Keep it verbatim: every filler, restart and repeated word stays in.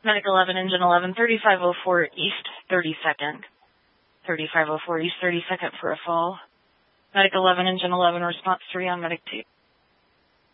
Medic eleven, Engine eleven, thirty-five oh four East thirty-second. thirty-five oh four East thirty-second for a fall. Medic eleven, Engine eleven, response three on Medic two.